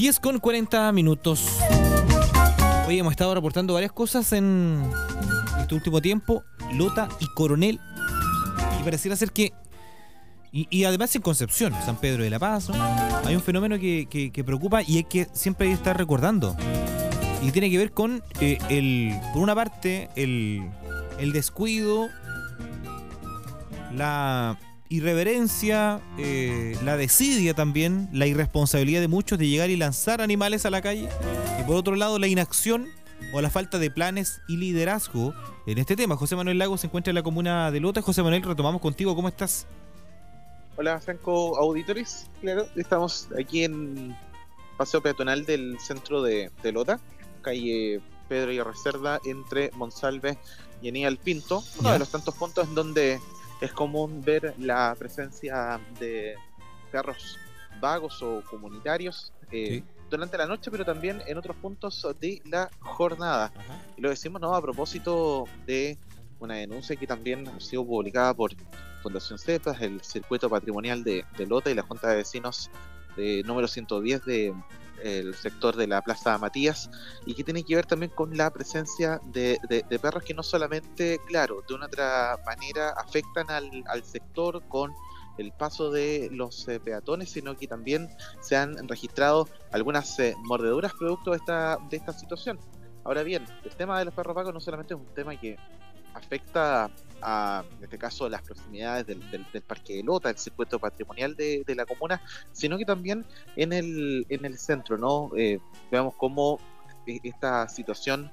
10:40. Hoy hemos estado reportando varias cosas en este último tiempo, Lota y Coronel, y pareciera ser que, y además en Concepción, San Pedro de la Paz, ¿no? Hay un fenómeno que preocupa y es que siempre hay que estar recordando, y tiene que ver con, por una parte, el descuido, la irreverencia, la desidia también, la irresponsabilidad de muchos de llegar y lanzar animales a la calle, y por otro lado la inacción o la falta de planes y liderazgo en este tema. José Manuel Lago se encuentra en la comuna de Lota. José Manuel, retomamos contigo, ¿cómo estás? Hola Franco Auditores, claro, estamos aquí en paseo peatonal del centro de Lota, calle Pedro y Cerda, entre Monsalve y Aníbal Pinto, uno de los tantos puntos en donde es común ver la presencia de perros vagos o comunitarios durante la noche, pero también en otros puntos de la jornada. Ajá. Y lo decimos, ¿no?, a propósito de una denuncia que también ha sido publicada por Fundación CEPAS, el Circuito Patrimonial de Lota y la Junta de Vecinos de número 110 del sector de la Plaza Matías, y que tiene que ver también con la presencia de perros que no solamente, claro, de una otra manera afectan al sector con el paso de los peatones, sino que también se han registrado algunas mordeduras producto de esta situación. Ahora bien, el tema de los perros vagos no solamente es un tema que afecta a, en este caso, las proximidades del Parque de Lota, el circuito patrimonial de la comuna, sino que también en el centro, ¿no? Veamos cómo esta situación,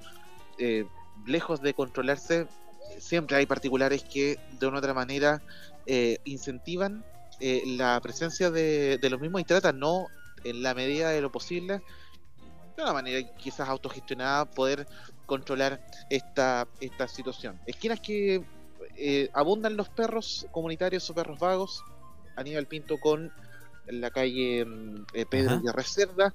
lejos de controlarse, siempre hay particulares que de una u otra manera incentivan la presencia de los mismos y tratan, ¿no?, en la medida de lo posible, de una manera quizás autogestionada, poder controlar esta situación. Esquinas que abundan los perros comunitarios o perros vagos, Aníbal Pinto con la calle Pedro y Cerda,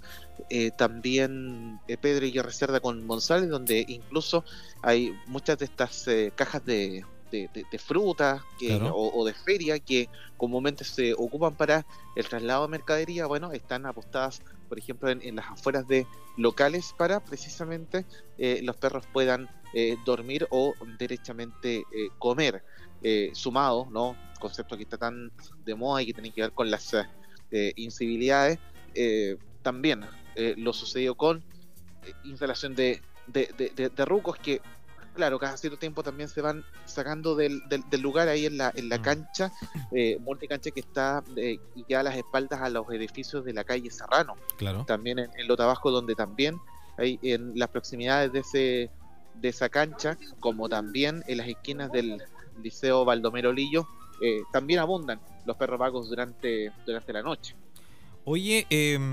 también Pedro y Cerda con González, donde incluso hay muchas de estas cajas de frutas Claro. o de feria que comúnmente se ocupan para el traslado de mercadería. Bueno, están apostadas, por ejemplo, en las afueras de locales para precisamente los perros puedan dormir o derechamente comer, sumado, ¿no?, concepto que está tan de moda y que tiene que ver con las incivilidades. También lo sucedió con instalación de rucos que, claro, cada cierto tiempo también se van sacando del lugar ahí en la cancha, multicancha que está y queda a las espaldas a los edificios de la calle Serrano. Claro. También en Lota Bajo, donde también hay en las proximidades de esa cancha, como también en las esquinas del Liceo Baldomero Lillo, también abundan los perros vagos durante la noche. Oye,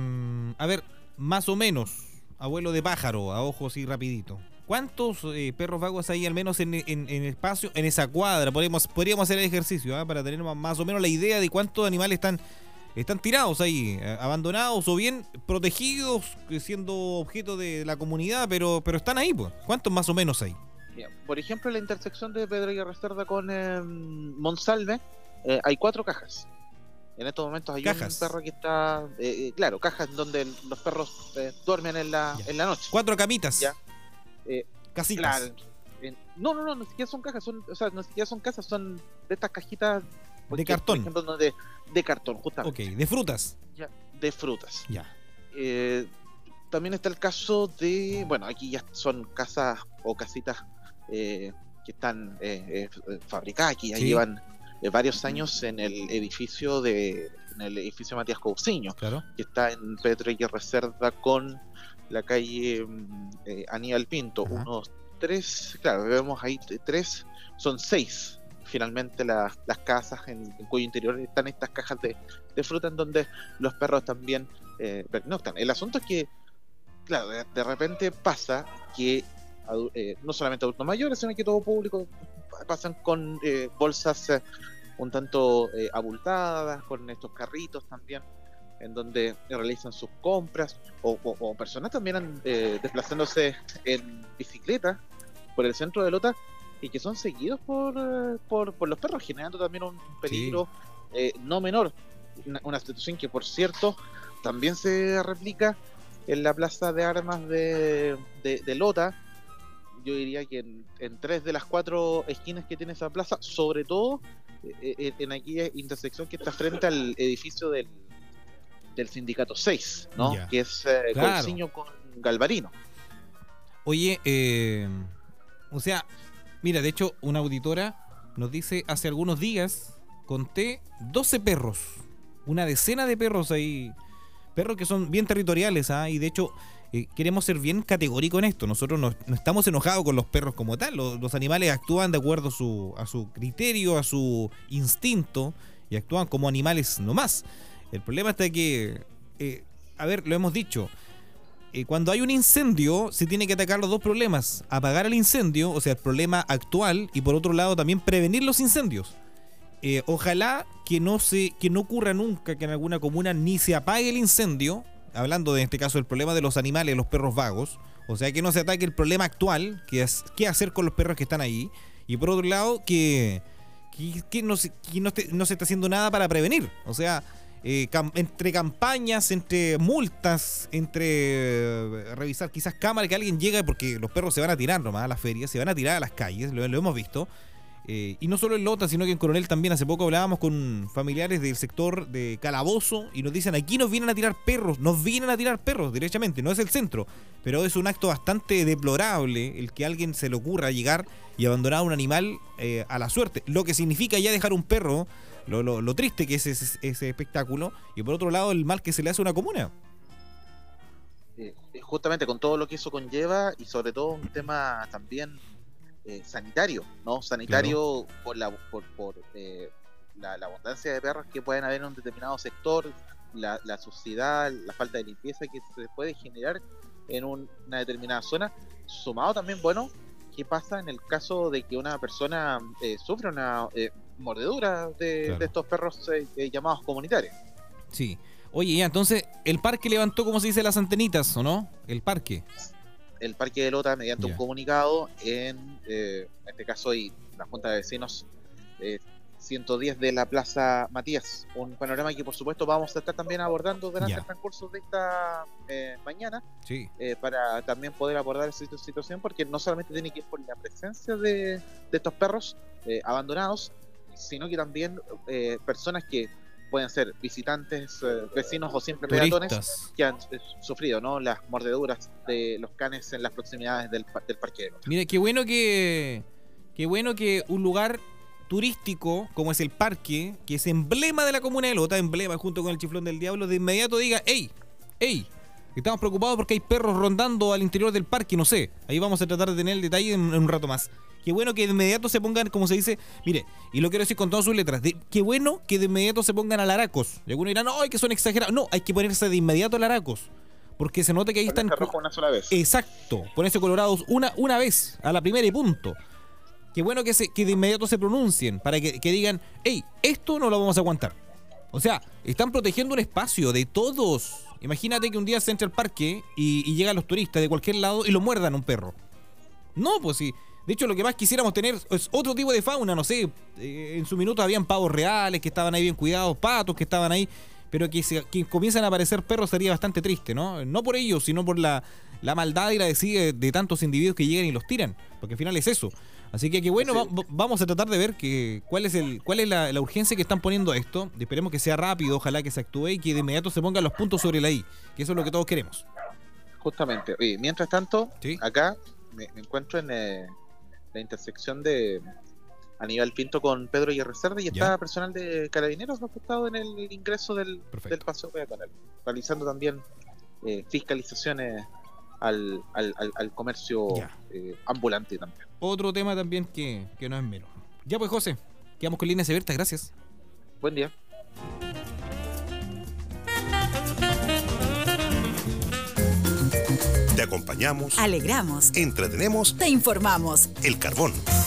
a ver, más o menos, abuelo de pájaro, a ojos y rapidito, ¿cuántos perros vagos hay al menos en espacio, en esa cuadra? Podríamos hacer el ejercicio, para tener más o menos la idea de cuántos animales están tirados ahí, abandonados o bien protegidos, siendo objeto de la comunidad, pero están ahí, pues. ¿Cuántos más o menos hay? Por ejemplo, en la intersección de Pedro y Cerda con Monsalve, hay 4 cajas. En estos momentos hay ¿Cajas? un perro que está, claro, cajas donde los perros duermen en la noche. 4 camitas. Ya. Casitas. Claro. No siquiera son cajas, no siquiera son casas, son de estas cajitas De cartón. por ejemplo, no, de cartón, justamente. Ok, de frutas. Ya, de frutas. Ya. También está el caso de, bueno, aquí ya son casas o casitas que están fabricadas, aquí ya llevan varios años en el edificio Matías Cousiño, Claro. que está en Pedro y Cerda con la calle Aníbal Pinto. Ajá. 1, 3, claro, vemos ahí 3, son 6 finalmente las casas en cuyo interior están estas cajas de fruta en donde los perros también pernoctan. El asunto es que, claro, de repente pasa que no solamente adultos mayores, sino que todo público pasan con bolsas un tanto abultadas, con estos carritos también, en donde realizan sus compras, o personas también desplazándose en bicicleta por el centro de Lota, y que son seguidos por los perros, generando también un peligro no menor. Una situación que, por cierto, también se replica en la plaza de armas de Lota. Yo diría que en 3 de las 4 esquinas que tiene esa plaza, sobre todo en aquella intersección que está frente al edificio del Sindicato 6, ¿no? Ya. Que es Claro. Colciño con Galvarino. Oye, o sea, mira, de hecho, una auditora nos dice, hace algunos días conté 12 perros, una decena de perros ahí, perros que son bien territoriales, ¿ah? Y de hecho, queremos ser bien categóricos en esto. Nosotros no estamos enojados con los perros como tal. Los animales actúan de acuerdo a su criterio, a su instinto, y actúan como animales nomás. El problema está que, a ver, lo hemos dicho, cuando hay un incendio se tiene que atacar los dos problemas: apagar el incendio, o sea, el problema actual, y por otro lado también prevenir los incendios. Ojalá que no ocurra nunca que en alguna comuna ni se apague el incendio, hablando de, en este caso, del problema de los animales, los perros vagos, o sea, que no se ataque el problema actual, que es qué hacer con los perros que están ahí, y por otro lado que no se está haciendo nada para prevenir. O sea, entre campañas, entre multas, entre revisar quizás cámaras, que alguien llegue, porque los perros se van a tirar nomás a las ferias, se van a tirar a las calles, lo hemos visto. Y no solo en Lota, sino que en Coronel también. Hace poco hablábamos con familiares del sector de Calabozo y nos dicen: aquí nos vienen a tirar perros, derechamente, no es el centro, pero es un acto bastante deplorable el que a alguien se le ocurra llegar y abandonar a un animal a la suerte, lo que significa ya dejar un perro, lo triste que es ese espectáculo, y por otro lado el mal que se le hace a una comuna. Justamente con todo lo que eso conlleva, y sobre todo un tema también sanitario, ¿no? Sanitario, claro, por la abundancia de perros que pueden haber en un determinado sector, la suciedad, la falta de limpieza que se puede generar en una determinada zona, sumado también, bueno, qué pasa en el caso de que una persona sufre una mordedura de estos perros llamados comunitarios. Sí. Oye, ya, entonces, el parque levantó, como se dice, las antenitas, ¿o no? El parque de Lota, mediante un comunicado, en este caso, y la Junta de Vecinos 110 de la Plaza Matías. Un panorama que, por supuesto, vamos a estar también abordando durante el transcurso de esta mañana, sí, para también poder abordar esa situación, porque no solamente tiene que ir por la presencia de estos perros abandonados, sino que también personas que pueden ser visitantes, vecinos o simples peatones que han sufrido, ¿no?, las mordeduras de los canes en las proximidades del parque de Lota. Mira, qué bueno que un lugar turístico como es el parque, que es emblema de la comuna de Lota, emblema junto con el Chiflón del Diablo, de inmediato diga: ¡Ey! Estamos preocupados porque hay perros rondando al interior del parque, no sé. Ahí vamos a tratar de tener el detalle en un rato más. Qué bueno que de inmediato se pongan, como se dice, mire, y lo quiero decir con todas sus letras, qué bueno que de inmediato se pongan alaracos. Y algunos dirán: no, que son exagerados. No, hay que ponerse de inmediato alaracos, porque se nota que ahí están... rojo una sola vez. Exacto, ponerse colorados una vez, a la primera y punto. Qué bueno que de inmediato se pronuncien, para que digan: hey, esto no lo vamos a aguantar. O sea, están protegiendo un espacio de todos. Imagínate que un día se entra al parque y llegan los turistas de cualquier lado y lo muerdan a un perro. No, pues sí. De hecho, lo que más quisiéramos tener es otro tipo de fauna, no sé. En su minuto habían pavos reales que estaban ahí bien cuidados, patos que estaban ahí, pero que comienzan a aparecer perros sería bastante triste, ¿no? No por ellos, sino por la maldad y la desidia de tantos individuos que llegan y los tiran, porque al final es eso. Así que bueno, sí, vamos a tratar de ver cuál es la urgencia que están poniendo a esto. Esperemos que sea rápido, ojalá que se actúe y que de inmediato se pongan los puntos sobre la I, que eso es lo que todos queremos. Justamente. Oye, mientras tanto, ¿sí?, acá me encuentro en la intersección de Aníbal Pinto con Pedro y Reserva, y está personal de Carabineros afectado en el ingreso del paseo peatonal, realizando también fiscalizaciones al comercio ambulante también. Otro tema también que no es menos. Ya pues, José, quedamos con líneas abiertas, gracias. Buen día. Te acompañamos, alegramos, entretenemos, te informamos. El Carbón.